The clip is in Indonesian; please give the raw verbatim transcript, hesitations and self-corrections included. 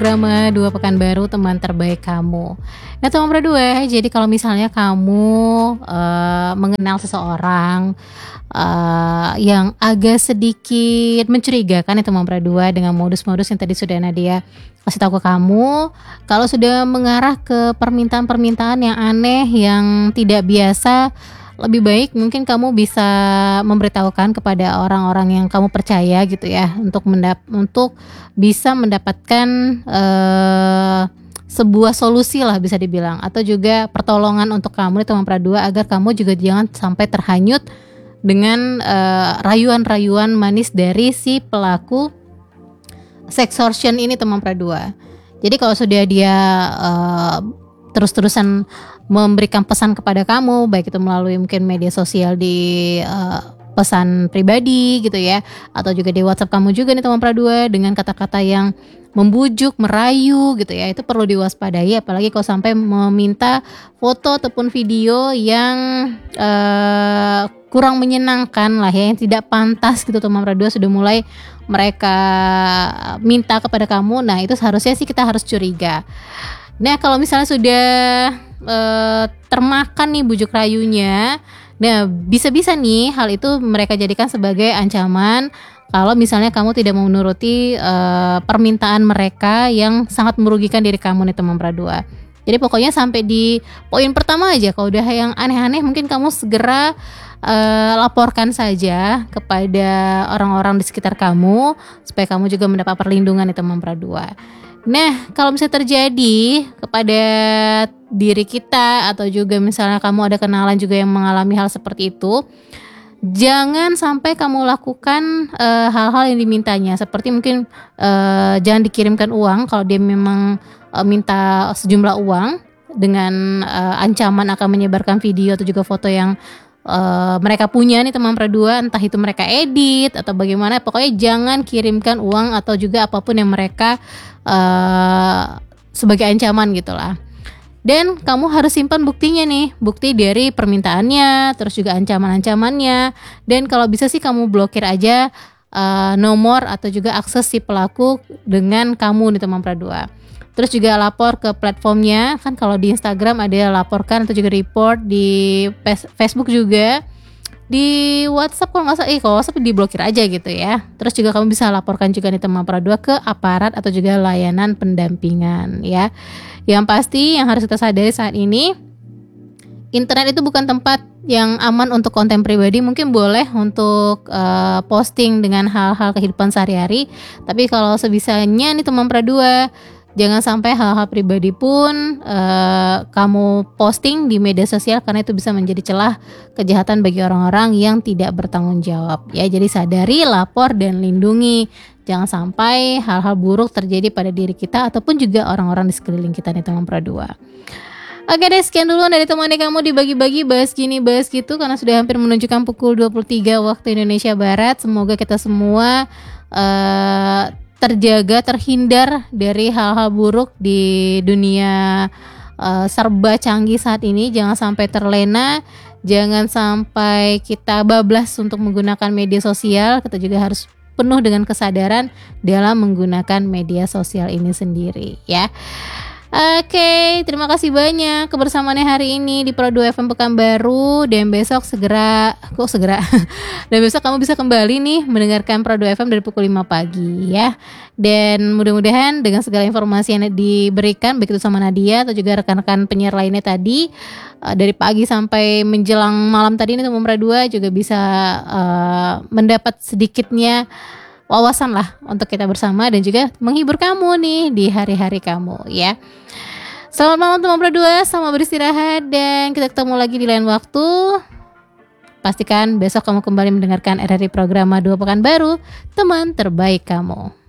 Drama Dua Pekan Baru, teman terbaik kamu. Nah teman berdua, jadi kalau misalnya kamu uh, mengenal seseorang uh, yang agak sedikit mencurigakan ya teman berdua, dengan modus-modus yang tadi sudah Nadia kasih tahu ke kamu, kalau sudah mengarah ke permintaan-permintaan yang aneh, yang tidak biasa, lebih baik mungkin kamu bisa memberitahukan kepada orang-orang yang kamu percaya gitu ya, untuk mendap untuk bisa mendapatkan uh, sebuah solusi lah bisa dibilang, atau juga pertolongan untuk kamu nih teman pradua, agar kamu juga jangan sampai terhanyut dengan uh, rayuan-rayuan manis dari si pelaku sextortion ini teman pradua. Jadi kalau sudah dia uh, terus-terusan memberikan pesan kepada kamu, baik itu melalui mungkin media sosial di uh, pesan pribadi gitu ya, atau juga di WhatsApp kamu juga nih teman pradua, dengan kata-kata yang membujuk, merayu gitu ya, itu perlu diwaspadai. Apalagi kalau sampai meminta foto ataupun video yang uh, kurang menyenangkan lah ya, yang tidak pantas gitu teman pradua, sudah mulai mereka minta kepada kamu. Nah itu seharusnya sih kita harus curiga. Nah kalau misalnya sudah uh, termakan nih bujuk rayunya, nah bisa-bisa nih hal itu mereka jadikan sebagai ancaman kalau misalnya kamu tidak mau menuruti uh, permintaan mereka yang sangat merugikan diri kamu nih teman pradua. Jadi pokoknya sampai di poin pertama aja, kalau udah yang aneh-aneh mungkin kamu segera uh, laporkan saja kepada orang-orang di sekitar kamu, supaya kamu juga mendapat perlindungan nih teman pradua. Nah, kalau misalnya terjadi kepada diri kita, atau juga misalnya kamu ada kenalan juga yang mengalami hal seperti itu, jangan sampai kamu lakukan uh, hal-hal yang dimintanya. Seperti mungkin uh, jangan dikirimkan uang kalau dia memang uh, minta sejumlah uang, dengan uh, ancaman akan menyebarkan video atau juga foto yang Uh, mereka punya nih teman pradua, entah itu mereka edit atau bagaimana. Pokoknya jangan kirimkan uang atau juga apapun yang mereka uh, sebagai ancaman gitulah. Dan kamu harus simpan buktinya nih, bukti dari permintaannya, terus juga ancaman-ancamannya. Dan kalau bisa sih kamu blokir aja uh, nomor atau juga akses si pelaku dengan kamu nih teman pradua. Terus juga lapor ke platformnya, kan kalau di Instagram ada laporkan atau juga report, di Facebook juga, di WhatsApp kalau nggak salah, eh kalau WhatsApp diblokir aja gitu ya. Terus juga kamu bisa laporkan juga nih teman pradua ke aparat atau juga layanan pendampingan ya. Yang pasti yang harus kita sadari saat ini, internet itu bukan tempat yang aman untuk konten pribadi. Mungkin boleh untuk uh, posting dengan hal-hal kehidupan sehari-hari, tapi kalau sebisanya nih teman pradua, jangan sampai hal-hal pribadi pun uh, kamu posting di media sosial, karena itu bisa menjadi celah kejahatan bagi orang-orang yang tidak bertanggung jawab ya. Jadi sadari, lapor, dan lindungi. Jangan sampai hal-hal buruk terjadi pada diri kita ataupun juga orang-orang di sekeliling kita nih teman pradua. Oke deh, sekian dulu dari temani kamu di Bagi-Bagi, bahas gini bahas gitu, karena sudah hampir menunjukkan pukul dua puluh tiga waktu Indonesia Barat. Semoga kita semua uh, terjaga, terhindar dari hal-hal buruk di dunia uh, serba canggih saat ini. Jangan sampai terlena, jangan sampai kita bablas untuk menggunakan media sosial. Kita juga harus penuh dengan kesadaran dalam menggunakan media sosial ini sendiri ya. Oke, okay, terima kasih banyak kebersamaannya hari ini di Pro dua F M Pekanbaru, dan besok segera, kok segera, dan besok kamu bisa kembali nih mendengarkan Pro dua F M dari pukul lima pagi ya. Dan mudah-mudahan dengan segala informasi yang diberikan, baik itu sama Nadia atau juga rekan-rekan penyiar lainnya tadi, uh, dari pagi sampai menjelang malam tadi nih teman Pro dua juga bisa uh, mendapat sedikitnya wawasan lah untuk kita bersama, dan juga menghibur kamu nih di hari-hari kamu ya. Selamat malam teman Pro dua, selamat beristirahat, dan kita ketemu lagi di lain waktu. Pastikan besok kamu kembali mendengarkan R R I Programa Dua Pekan Baru, teman terbaik kamu.